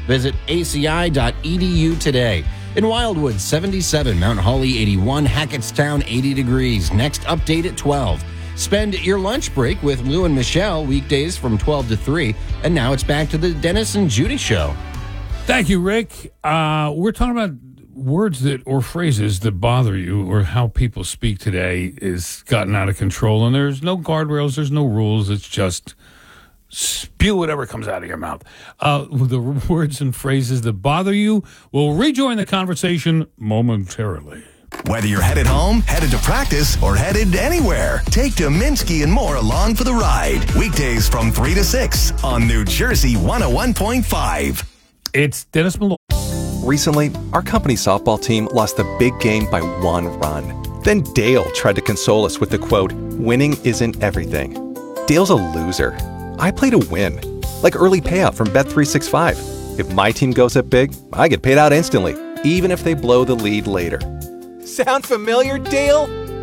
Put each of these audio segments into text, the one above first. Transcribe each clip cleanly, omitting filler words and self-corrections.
Visit aci.edu today. In Wildwood, 77, Mount Holly, 81, Hackettstown, 80 degrees. Next update at 12. Spend your lunch break with Lou and Michelle weekdays from 12 to 3. And now it's back to the Dennis and Judy Show. Thank you, Rick. We're talking about words that or phrases that bother you, or how people speak today is gotten out of control. And there's no guardrails, there's no rules. It's just spew whatever comes out of your mouth. The words and phrases that bother you. We'll rejoin the conversation momentarily. Whether you're headed home, headed to practice, or headed anywhere, take Dominski and more along for the ride. Weekdays from 3 to 6 on New Jersey 101.5. It's Dennis Malloy. Recently, our company softball team lost a big game by 1 run. Then Dale tried to console us with the quote, "Winning isn't everything." Dale's a loser. I play to win. Like early payout from Bet365. If my team goes up big, I get paid out instantly, even if they blow the lead later. Sound familiar, Dale?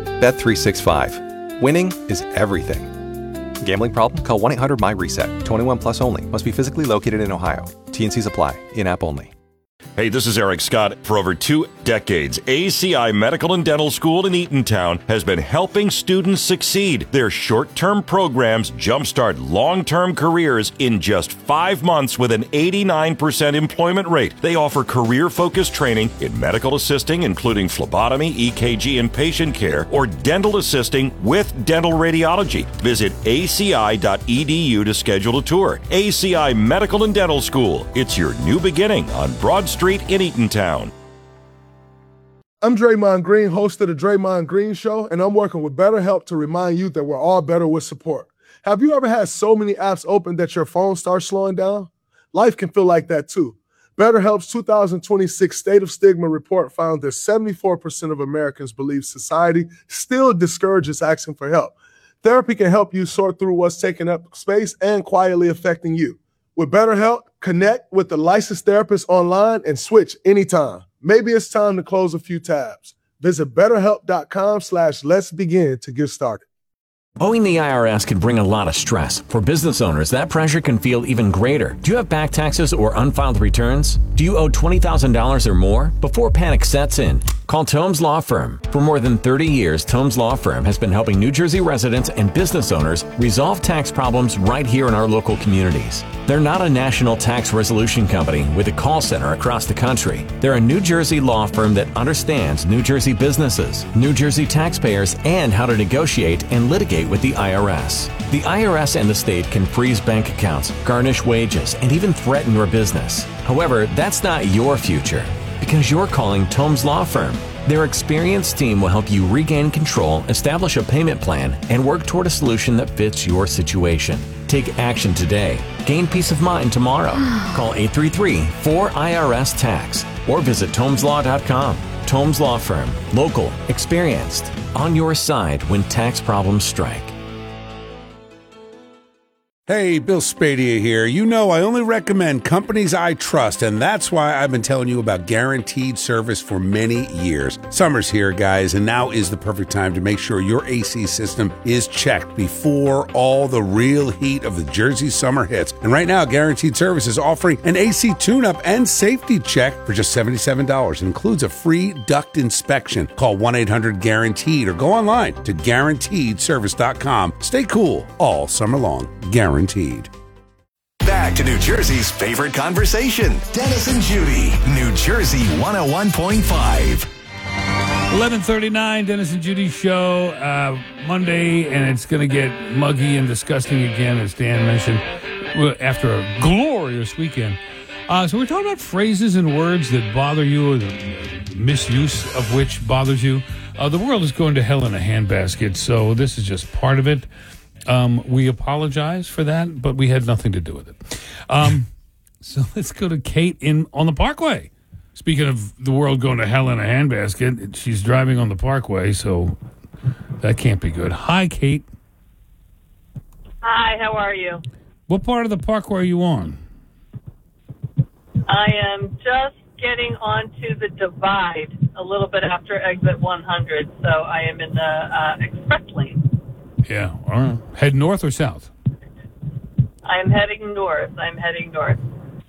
Bet365. Winning is everything. Gambling problem? Call 1-800-MY-RESET. 21 plus only. Must be physically located in Ohio. T&Cs apply. In-app only. Hey, this is Eric Scott. For over 2 decades, ACI Medical and Dental School in Eatontown has been helping students succeed. Their short-term programs jumpstart long-term careers in just 5 months with an 89% employment rate. They offer career-focused training in medical assisting, including phlebotomy, EKG, and patient care, or dental assisting with dental radiology. Visit aci.edu to schedule a tour. ACI Medical and Dental School. It's your new beginning on Broad Street in Eatontown. I'm Draymond Green, host of the Draymond Green Show, and I'm working with BetterHelp to remind you that we're all better with support. Have you ever had so many apps open that your phone starts slowing down? Life can feel like that too. BetterHelp's 2026 State of Stigma report found that 74% of Americans believe society still discourages asking for help. Therapy can help you sort through what's taking up space and quietly affecting you. With BetterHelp, connect with the licensed therapist online and switch anytime. Maybe it's time to close a few tabs. Visit BetterHelp.com/Let's Begin to get started. Owing the IRS can bring a lot of stress. For business owners, that pressure can feel even greater. Do you have back taxes or unfiled returns? Do you owe $20,000 or more? Before panic sets in, call Tomes Law Firm. For more than 30 years, Tomes Law Firm has been helping New Jersey residents and business owners resolve tax problems right here in our local communities. They're not a national tax resolution company with a call center across the country. They're a New Jersey law firm that understands New Jersey businesses, New Jersey taxpayers, and how to negotiate and litigate with the IRS. The IRS and the state can freeze bank accounts, garnish wages, and even threaten your business. However, that's not your future, because you're calling Tomes Law Firm. Their experienced team will help you regain control, establish a payment plan, and work toward a solution that fits your situation. Take action today. Gain peace of mind tomorrow. Call 833-4IRS-TAX or visit TomesLaw.com. Tomes Law Firm. Local. Experienced. On your side when tax problems strike. Hey, Bill Spadia here. You know I only recommend companies I trust, and that's why I've been telling you about Guaranteed Service for many years. Summer's here, guys, and now is the perfect time to make sure your AC system is checked before all the real heat of the Jersey summer hits. And right now, Guaranteed Service is offering an AC tune-up and safety check for just $77. It includes a free duct inspection. Call 1-800-GUARANTEED or go online to GuaranteedService.com. Stay cool all summer long. Guaranteed. Back to New Jersey's favorite conversation. Dennis and Judy, New Jersey 101.5. 11:39, Dennis and Judy show, Monday, and it's going to get muggy and disgusting again, as Dan mentioned, after a glorious weekend. So we're talking about phrases and words that bother you, or the misuse of which bothers you. The world is going to hell in a handbasket, so this is just part of it. We apologize for that, but we had nothing to do with it. So let's go to Kate on the Parkway. Speaking of the world going to hell in a handbasket, she's driving on the Parkway, so that can't be good. Hi, Kate. Hi, how are you? What part of the Parkway are you on? I am just getting onto the divide a little bit after exit 100, so I am in the express lane. Yeah, all right. Head north or south? I'm heading north.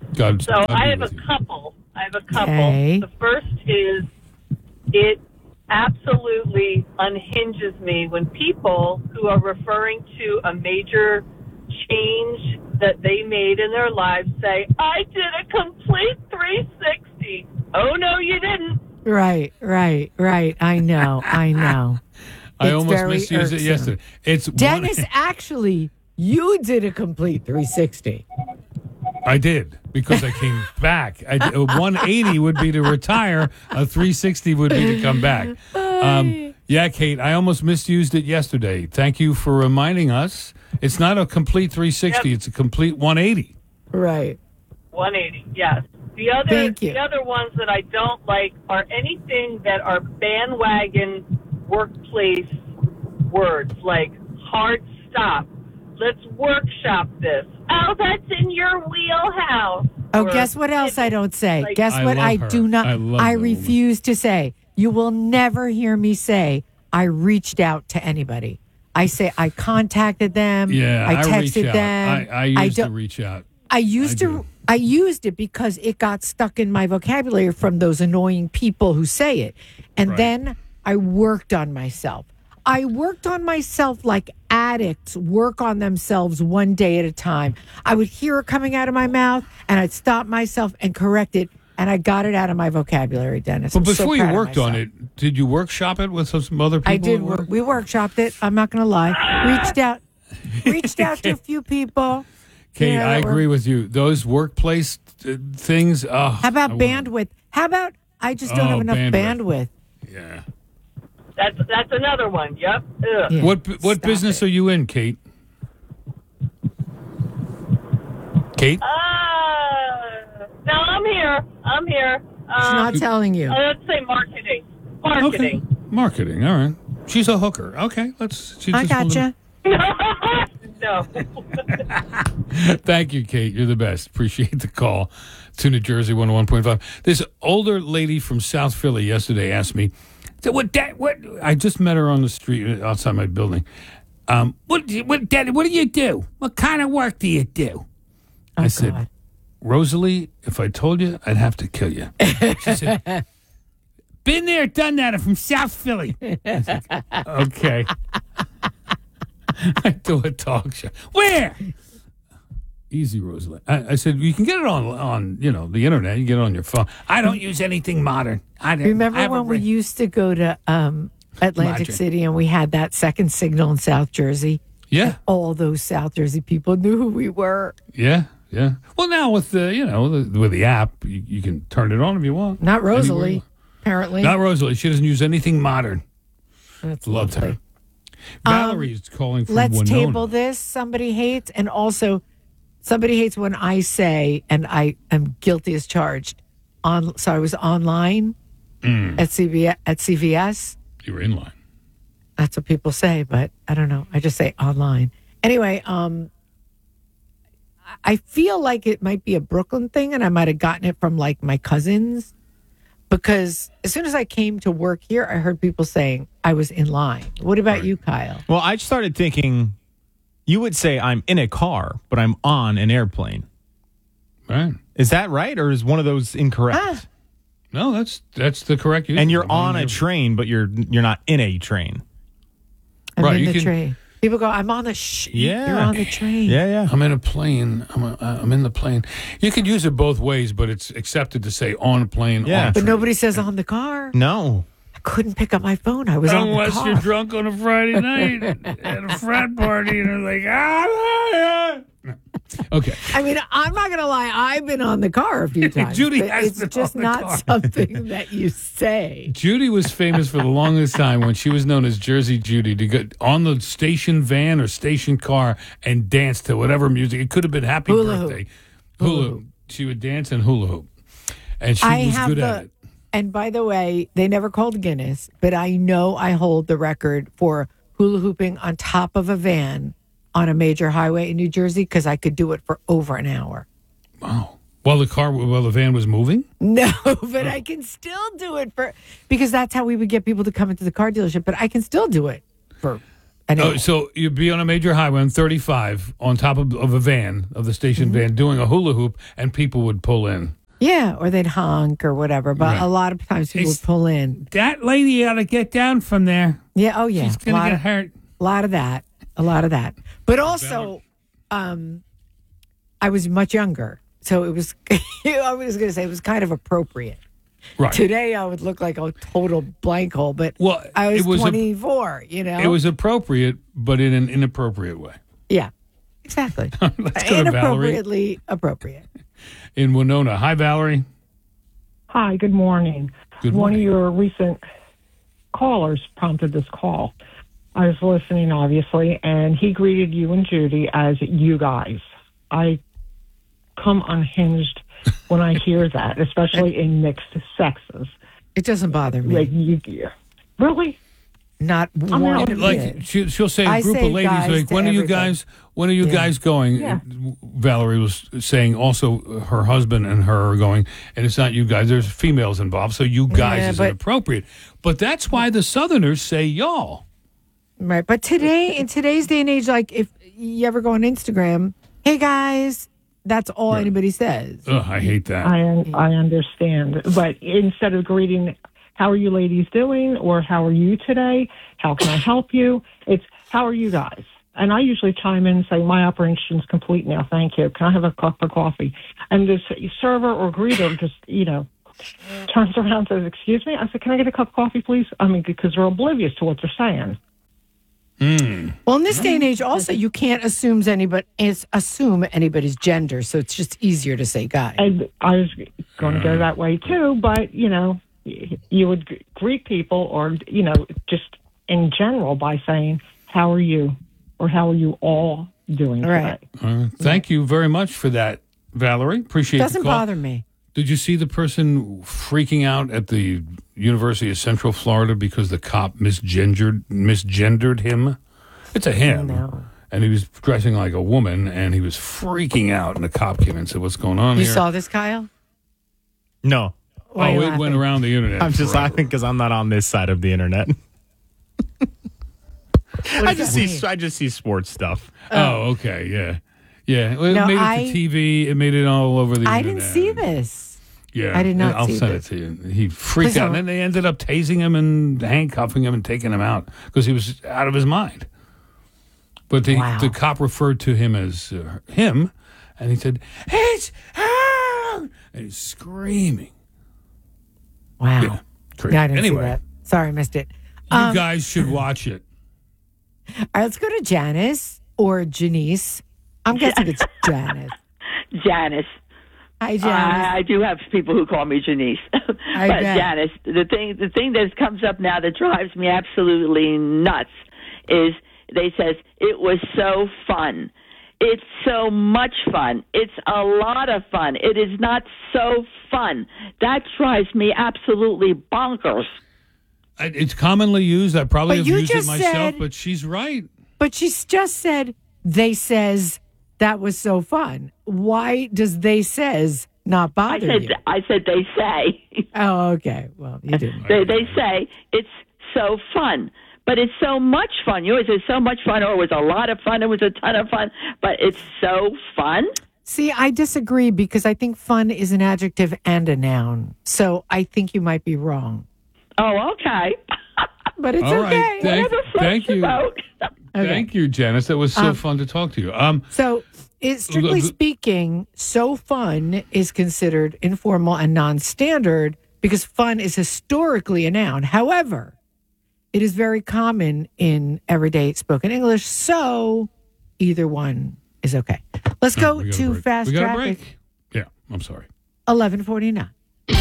God, So God I be have a with you. couple. Okay. The first is it absolutely unhinges me when people who are referring to a major change that they made in their lives say, I did a complete 360. Oh, no, you didn't. Right. I know. I It's almost very misused it irksome. yesterday. It's Dennis, actually, you did a complete 360. I did because I came back. A 180 would be to retire. A 360 would be to come back. Yeah, Kate, I almost misused it yesterday. Thank you for reminding us. It's not a complete 360. Yep. It's a complete 180. Right. 180, yes. Thank you. The other ones that I don't like are anything that are bandwagon workplace words like hard stop. Let's workshop this. Oh, that's in your wheelhouse. Oh, Or, guess what else I don't say? like- Guess I what love I her. do not. I love I that woman. refuse to say. You will never hear me say I reached out to anybody. I say I contacted them. Yeah, I reach texted out. them. I used to don't- reach out. I used to. I used it because it got stuck in my vocabulary from those annoying people who say it, and Right. then I worked on myself. I worked on myself like addicts work on themselves one day at a time. I would hear it coming out of my mouth, and I'd stop myself and correct it, and I got it out of my vocabulary, Dennis. But I'm so before you proud of worked on myself. it, did you workshop it with some other people? I did. at work? We workshopped it. I'm not going to lie. Reached out to a few people. Kate, Yeah, I that agree with you. Those workplace things. Oh, How about bandwidth? How about I just don't have enough bandwidth? Yeah. That's another one. Yep. Ugh. Yeah. What Stop business it. are you in, Kate? Kate? No, I'm here. She's not telling you. Let's say marketing. Okay. Marketing. All right. She's a hooker. Okay. She I just wanted gotcha. No. Thank you, Kate. You're the best. Appreciate the call to New Jersey 101.5. This older lady from South Philly yesterday asked me, so what I just met her on the street outside my building. What do you do? What kind of work do you do? I said, God. Rosalie, if I told you, I'd have to kill you. She said, been there, done that. I'm from South Philly. I said, okay. I do a talk show. Where? Easy, Rosalie. I said, you can get it on the internet. You can get it on your phone. I don't use anything modern. Remember when we used to go to Atlantic Imagine. City and we had that second signal in South Jersey? Yeah. All those South Jersey people knew who we were. Yeah. Well, now with with the app, you can turn it on if you want. Not Anywhere Rosalie, you want. apparently. Not Rosalie. She doesn't use anything modern. That's Loved lovely. her. Valerie's calling from Let's Winona. table this. Somebody hates, and also somebody hates when I say, and I am guilty as charged. So I was online at CVS. You were in line. That's what people say, but I don't know. I just say online. Anyway, I feel like it might be a Brooklyn thing, and I might have gotten it from like my cousins, because as soon as I came to work here, I heard people saying I was in line. What about you, Kyle? Well, I started thinking you would say I'm in a car, but I'm on an airplane. Right. Is that right, or is one of those incorrect? No, that's the correct use. And you're on a train, but you're not in a train. I'm Right, in you the can- train. People go, I'm on the Yeah. You're on the train. Yeah. I'm in a plane. I'm in the plane. You could use it both ways, but it's accepted to say on a plane. Yeah. on a But train. nobody says on the car. No. I couldn't pick up my phone. I was on the Unless car. you're drunk on a Friday night at a frat party and it's like, okay. I mean, I'm not going to lie. I've been on the car a few times. Judy but has it's been just on the not car. something that you say. Judy was famous for the longest time when she was known as Jersey Judy to get on the station van or station car and dance to whatever music. It could have been Happy Hula hoop. Birthday. Hula hoop. She would dance and hula hoop. And she was good at it. And by the way, they never called Guinness, but I know I hold the record for hula hooping on top of a van on a major highway in New Jersey because I could do it for over an hour. Wow. While the van was moving? No, but I can still do it because that's how we would get people to come into the car dealership. But I can still do it for Anyway. Oh, so you'd be on a major highway on 35 on top of a van, of the station van, doing a hula hoop, and people would pull in. Yeah, or they'd honk or whatever. But Right. a lot of times people would pull in. That lady ought to get down from there. Yeah, oh yeah. She's going to get hurt. A lot of that. But also, I was much younger. So it was, I was going to say, it was kind of appropriate. Right. Today, I would look like a total blank hole, but I was, 24, you know? It was appropriate, but in an inappropriate way. Yeah, exactly. Let's go to Valerie Inappropriately appropriate. in Winona. Hi, Valerie. Hi, good morning. Good One morning. of your recent callers prompted this call. I was listening, obviously, and he greeted you and Judy as you guys. I come unhinged when I hear that, especially in mixed sexes. It doesn't bother me. Like, really? Not one bit. Like she'll say a I group say of ladies guys like, to when are you everybody. guys guys going? Yeah. Valerie was saying also her husband and her are going, and it's not you guys, there's females involved, so you guys Yeah, is but- inappropriate. But that's why the Southerners say y'all. Right. But today, in today's day and age, like if you ever go on Instagram, hey guys, that's all anybody says. Ugh, I hate that. I understand. But instead of greeting, how are you ladies doing? Or how are you today? How can I help you? It's, how are you guys? And I usually chime in and say, my operation's complete now. Thank you. Can I have a cup of coffee? And this server or greeter just, turns around and says, excuse me? I said, can I get a cup of coffee, please? I mean, because they're oblivious to what they're saying. Well, in this day and age, also, you can't assume anybody's gender, so it's just easier to say guy. And I was going to go that way too, but you would greet people, or just in general, by saying, "How are you?" or "How are you all doing today?" Thank you very much for that, Valerie. Appreciate Doesn't the call. bother me. Did you see the person freaking out at the University of Central Florida because the cop misgendered him? It's a him. No. And he was dressing like a woman, and he was freaking out. And the cop came in and said, "What's going on You here?" saw this, Kyle? No. Why are you it went laughing? around the internet. I'm just forever. laughing because I'm not on this side of the internet. I just see sports stuff. Oh, okay, yeah. Well, it No, made it to TV. It made it all over the internet. I didn't see this. Yeah, I did not I'll see send this. it to you. He freaked Please out, don't. and then they ended up tasing him and handcuffing him and taking him out because he was out of his mind. But the cop referred to him as him, and he said, "It's her!" and he's screaming. Wow. Yeah, crazy. Yeah, I didn't Anyway. see that. Sorry, I missed it. You guys should watch it. All right, let's go to Janice or Janice. I'm guessing it's Janice. Janice. Hi, Janice. I do have people who call me Janice. But bet. Janice, the thing that comes up now that drives me absolutely nuts is they says it was so fun. It's so much fun. It's a lot of fun. It is not so fun. That drives me absolutely bonkers. It's commonly used. I probably But have you used it just myself, said- but she's right. But she's just said, they says that was so fun. Why does they says not bother you? I said they say. Oh, okay. Well, you didn't. They say it's so fun. But it's so much fun. You always say so much fun, or it was a lot of fun, it was a ton of fun, but it's so fun. See, I disagree because I think fun is an adjective and a noun. So I think you might be wrong. Oh, okay. But it's All right. okay. Thank Floats you. your boat. Thank you, Janice. That was so fun to talk to you. So, strictly speaking, so fun is considered informal and non-standard because fun is historically a noun. However, it is very common in everyday spoken English, so either one is okay. Let's go we got a to break. fast We got a traffic. break. Yeah, I'm sorry. 11:49.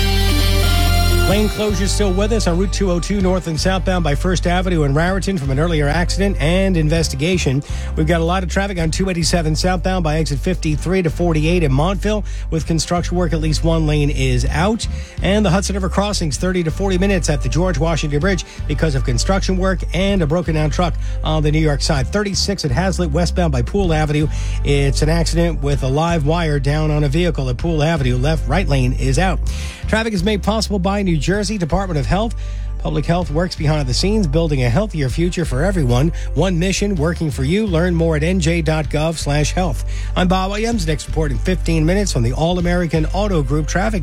Lane closure still with us on Route 202 north and southbound by First Avenue in Raritan from an earlier accident and investigation. We've got a lot of traffic on 287 southbound by exit 53 to 48 in Montville. With construction work, at least one lane is out. And the Hudson River crossings 30 to 40 minutes at the George Washington Bridge because of construction work and a broken down truck on the New York side. 36 at Hazlitt westbound by Poole Avenue. It's an accident with a live wire down on a vehicle at Poole Avenue. Right lane is out. Traffic is made possible by New Jersey Department of Health. Public Health works behind the scenes, building a healthier future for everyone. One mission working for you. Learn more at nj.gov/health. I'm Bob Williams. Next report in 15 minutes on the All-American Auto Group traffic.